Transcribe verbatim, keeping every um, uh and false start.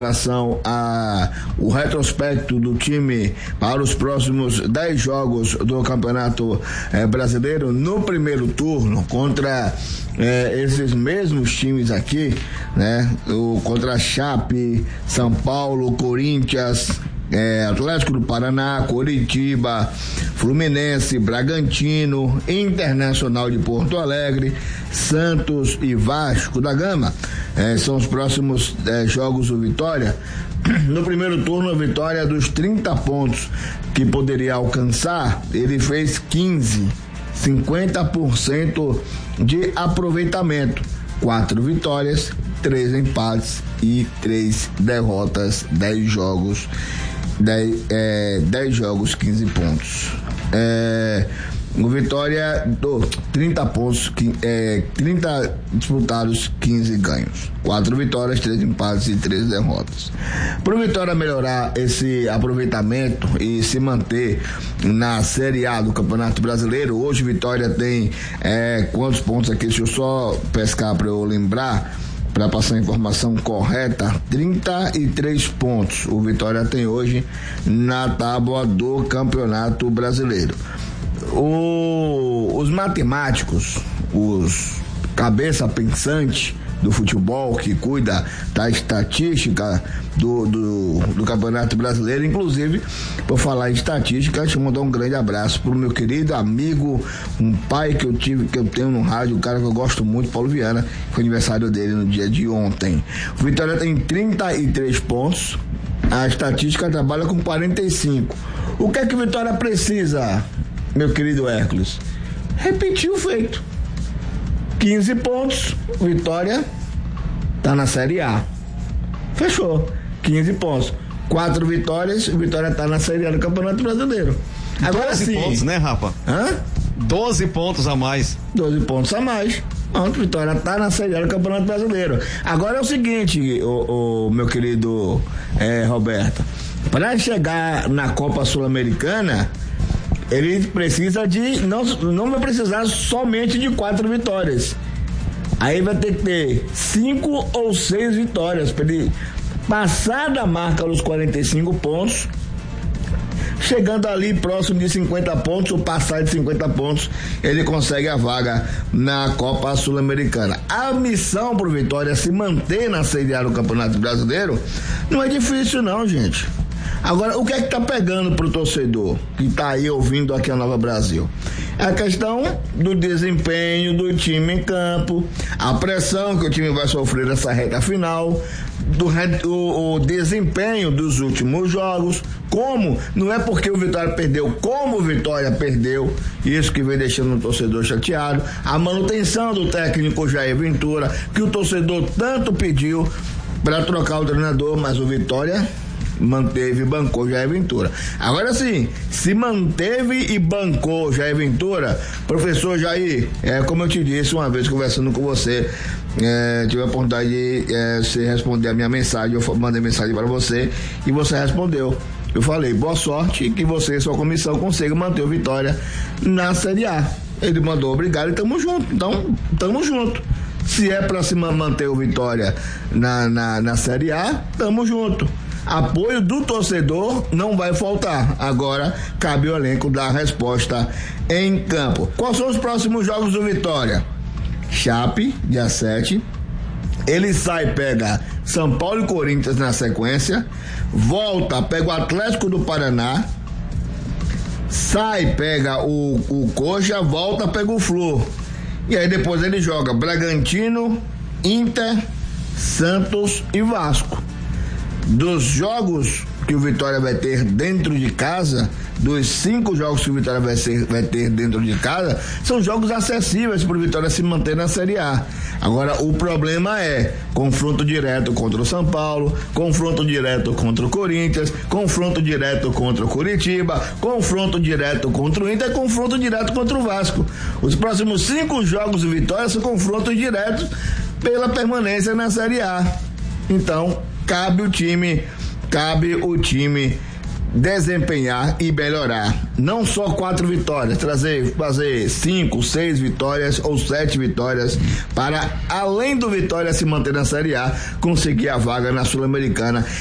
relação a o retrospecto do time para os próximos dez jogos do Campeonato eh, Brasileiro no primeiro turno contra eh, esses mesmos times aqui, né? O, contra Chape, São Paulo, Corinthians, É, Atlético do Paraná, Coritiba, Fluminense, Bragantino, Internacional de Porto Alegre, Santos e Vasco da Gama. É, são os próximos é, jogos do Vitória. No primeiro turno, a Vitória, dos trinta pontos que poderia alcançar, ele fez quinze, cinquenta por cento de aproveitamento. Quatro vitórias, três empates e três derrotas, dez jogos. dez, é, dez jogos, quinze pontos. É, o Vitória, oh, trinta pontos, é, trinta disputados, quinze ganhos. quatro vitórias, três empates e três derrotas. Para o Vitória melhorar esse aproveitamento e se manter na Série A do Campeonato Brasileiro, hoje Vitória tem é, quantos pontos aqui? Deixa eu só pescar para eu lembrar, para passar a informação correta. Trinta e três pontos o Vitória tem hoje na tábua do Campeonato Brasileiro. O, os matemáticos, os cabeça pensante do futebol, que cuida da estatística do, do, do Campeonato Brasileiro, inclusive, por falar em estatística, deixa eu mandar um grande abraço pro meu querido amigo, um pai que eu tive, que eu tenho no rádio, um cara que eu gosto muito, Paulo Viana, que foi aniversário dele no dia de ontem. O Vitória tem trinta e três pontos, a estatística trabalha com quarenta e cinco. O que é que o Vitória precisa, meu querido Hércules? Repetir o feito. quinze pontos, Vitória tá na Série A. Fechou. quinze pontos. quatro vitórias, Vitória tá na Série A do Campeonato Brasileiro. Agora sim. doze pontos, né, Rafa? Hã? doze pontos a mais. doze pontos a mais. Pronto, Vitória tá na Série A do Campeonato Brasileiro. Agora é o seguinte, o, o meu querido é, Roberto. Para chegar na Copa Sul-Americana, ele precisa de, não, não vai precisar somente de quatro vitórias. Aí vai ter que ter cinco ou seis vitórias para ele passar da marca dos quarenta e cinco pontos, chegando ali próximo de cinquenta pontos, ou passar de cinquenta pontos, ele consegue a vaga na Copa Sul-Americana. A missão pro Vitória se manter na Série A do Campeonato Brasileiro não é difícil não, gente. Agora, o que é que tá pegando pro torcedor que tá aí ouvindo aqui a Nova Brasil? É a questão do desempenho do time em campo, a pressão que o time vai sofrer nessa reta final, do o, o desempenho dos últimos jogos, como, não é porque o Vitória perdeu, como o Vitória perdeu, isso que vem deixando o torcedor chateado, a manutenção do técnico Jair Ventura, que o torcedor tanto pediu para trocar o treinador, mas o Vitória manteve e bancou Jair Ventura. Agora sim, se manteve e bancou Jair Ventura, professor Jair, é, como eu te disse uma vez conversando com você, é, tive a oportunidade de é, você responder a minha mensagem, eu mandei mensagem para você e você respondeu. Eu falei, boa sorte, que você e sua comissão consigam manter o Vitória na Série A. Ele mandou obrigado e tamo junto. Então, tamo junto. Se é para se manter o Vitória na, na, na Série A, tamo junto. Apoio do torcedor não vai faltar. Agora cabe o elenco dar a resposta em campo. Quais são os próximos jogos do Vitória? Chape, dia sete. Ele sai, pega São Paulo e Corinthians na sequência. Volta, pega o Atlético do Paraná. Sai, pega o, o Coxa. Volta, pega o Flu. E aí depois ele joga Bragantino, Inter, Santos e Vasco. Dos jogos que o Vitória vai ter dentro de casa, dos cinco jogos que o Vitória vai, ser, vai ter dentro de casa, são jogos acessíveis para o Vitória se manter na Série A. Agora, o problema é confronto direto contra o São Paulo, confronto direto contra o Corinthians, confronto direto contra o Coritiba, confronto direto contra o Inter, confronto direto contra o Vasco. Os próximos cinco jogos do Vitória são confrontos diretos pela permanência na Série A. Então, cabe o time, cabe o time desempenhar e melhorar. Não só quatro vitórias, trazer, fazer cinco, seis vitórias ou sete vitórias para, além do Vitória se manter na Série A, conseguir a vaga na Sul-Americana.